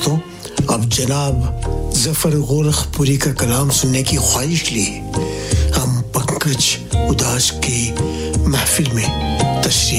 दोस्तों, अब जनाब जफर गोरखपुरी का कलाम सुनने की ख्वाहिश लिए हम पंकज उदास की महफिल में तशरीफ